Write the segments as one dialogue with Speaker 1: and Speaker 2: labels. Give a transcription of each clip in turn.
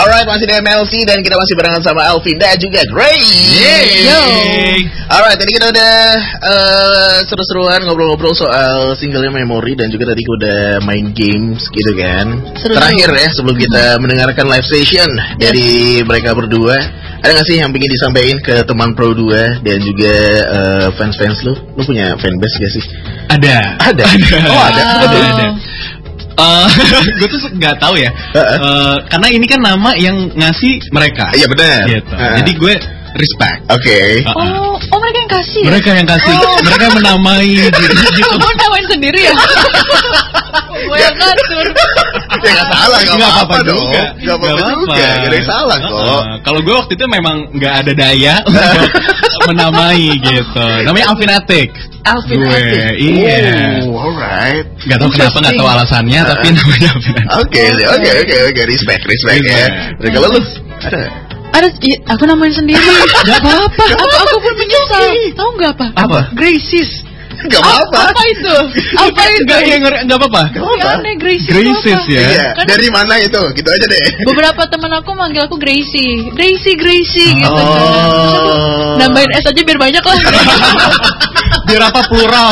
Speaker 1: Alright, masih di MLC dan kita masih barengan sama Alvin dan juga Grace.
Speaker 2: Yo.
Speaker 1: Alright, tadi kita udah seru-seruan ngobrol-ngobrol soal singlenya Memory dan juga tadi udah main games gitu kan.
Speaker 2: Seru.
Speaker 1: Terakhir ya sebelum kita mendengarkan live session dari mereka berdua, ada nggak sih yang pengen disampaikan ke teman Pro 2 dan juga fans-fans lu? Lu punya fanbase gak sih?
Speaker 2: Ada.
Speaker 1: Oh ada.
Speaker 2: Gue tuh nggak tahu ya, karena ini kan nama yang ngasih mereka.
Speaker 1: Iya benar.
Speaker 2: Gitu. Jadi gue respect.
Speaker 1: Oke.
Speaker 3: Oh mereka yang kasih.
Speaker 2: Mereka yang kasih. Mereka menamai gitu.
Speaker 3: Kamu namain sendiri ya? Gue yang ngatur.
Speaker 1: Ya nggak salah, nggak apa-apa dong.
Speaker 2: juga.
Speaker 1: Nggak apa-apa juga. Nggak ada yang salah kok.
Speaker 2: Kalau gue waktu itu memang nggak ada daya untuk menamai gitu. Namanya Alvinatic.
Speaker 3: Alvinatic.
Speaker 2: Iya.
Speaker 1: Oh, alright.
Speaker 2: Gak tahu kenapa, gak tahu alasannya, tapi namanya Alvinatic.
Speaker 1: Oke. Respect ya. Dan kalau lu ada?
Speaker 3: Ada, aku namain sendiri. Gak apa-apa. Aku pun menyesal. Tahu nggak apa?
Speaker 2: Apa?
Speaker 3: Graces.
Speaker 1: Gak apa-apa.
Speaker 3: Apa itu? Apa itu?
Speaker 2: Gak apa-apa.
Speaker 3: Aneh Graces.
Speaker 2: Graces ya.
Speaker 1: Iya. Dari mana itu? Gitu aja deh.
Speaker 3: Beberapa teman aku manggil aku Gracie gitu.
Speaker 1: Oh.
Speaker 3: Nambahin S aja biar banyak lah.
Speaker 2: Biar apa plural.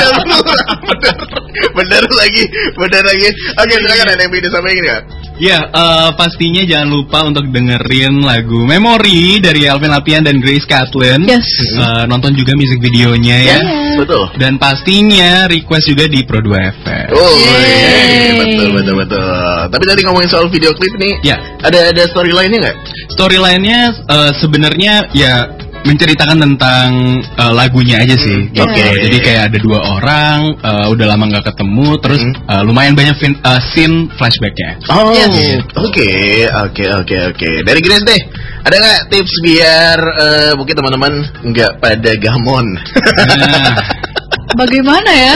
Speaker 1: Bener lagi. Oke, silakan ada yang ingin disampaikan nggak?
Speaker 2: Ya, pastinya jangan lupa untuk dengerin lagu Memory dari Alvin Lapian dan Grace Kathleen.
Speaker 3: Yes.
Speaker 2: Nonton juga musik videonya ya.
Speaker 1: Betul.
Speaker 2: Dan pastinya request juga di Pro 2 FM.
Speaker 1: Oh, betul. Tapi tadi ngomongin soal video klip nih,
Speaker 2: Ya.
Speaker 1: ada storyline-nya nggak?
Speaker 2: Storyline-nya sebenarnya ya menceritakan tentang lagunya aja sih.
Speaker 1: Oke.
Speaker 2: Jadi kayak ada dua orang udah lama nggak ketemu, terus lumayan banyak scene flashbacknya.
Speaker 1: Oh,
Speaker 3: Yes.
Speaker 1: Oke. Dari Grace deh, ada nggak tips biar mungkin teman-teman nggak pada gamon?
Speaker 2: Nah,
Speaker 3: Bagaimana ya?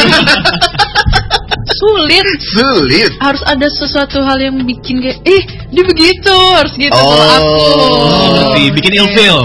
Speaker 3: Sulit. Harus ada sesuatu hal yang bikin kayak dia begitu, harus gitu kalau aku.
Speaker 2: bikin ilfeel.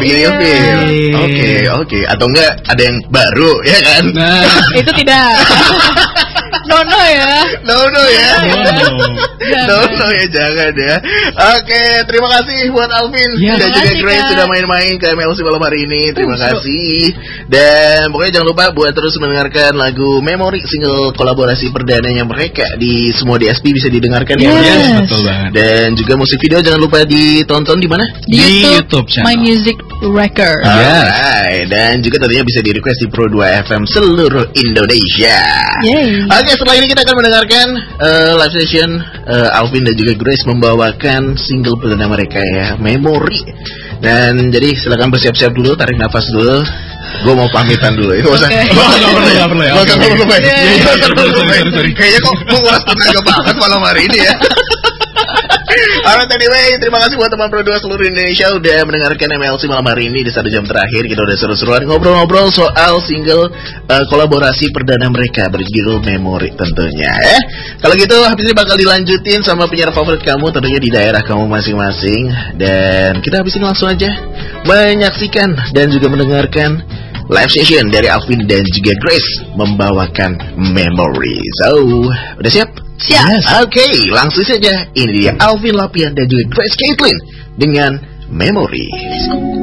Speaker 1: Oke. Atau enggak ada yang baru, ya kan?
Speaker 2: Nah,
Speaker 3: Itu tidak. No ya.
Speaker 1: No ya.
Speaker 2: no.
Speaker 1: Ya jangan ya. Oke, terima kasih buat Alvin
Speaker 2: Ya,
Speaker 1: dan juga
Speaker 3: makasih,
Speaker 1: Grace
Speaker 3: Kak.
Speaker 1: sudah main-main ke MLC malam hari ini. Terima kasih. Dan pokoknya jangan lupa buat terus mendengarkan lagu Memory, single kolaborasi perdananya mereka di semua DSP bisa didengarkan ya.
Speaker 3: Yes.
Speaker 2: Betul banget.
Speaker 1: Dan juga musik video jangan lupa ditonton di mana?
Speaker 2: Di YouTube channel.
Speaker 3: My Music Record.
Speaker 1: Alright. Dan juga tentunya bisa di request di Pro 2 FM seluruh Indonesia.
Speaker 3: Yay.
Speaker 1: Oke, setelah ini kita akan mendengarkan live session Alvin dan juga Grace membawakan single perdana mereka ya, Memory. Dan jadi silakan bersiap-siap dulu, tarik nafas dulu. Gue mau pamitan dulu. Itu usah.
Speaker 3: Oke.
Speaker 2: Nggak perlu ya.
Speaker 1: Sorry. Kayaknya kok menguras tenaga banget malam hari ini ya. Alright, anyway, terima kasih buat teman Pro 2 seluruh Indonesia udah mendengarkan MLC malam hari ini. Di 1 jam terakhir kita udah seru-seruan ngobrol-ngobrol soal single kolaborasi perdana mereka berjudul Memory tentunya. Kalau gitu habis ini bakal dilanjutin sama penyiar favorit kamu tentunya di daerah kamu masing-masing. Dan kita habis ini langsung aja menyaksikan dan juga mendengarkan live session dari Alvin dan juga Grace membawakan Memory. So, udah siap?
Speaker 3: Siap.
Speaker 1: Yes. Oke, langsung saja. Ini dia Alvin Lapian dan juga Grace Kathleen dengan Memory.
Speaker 3: Let's go.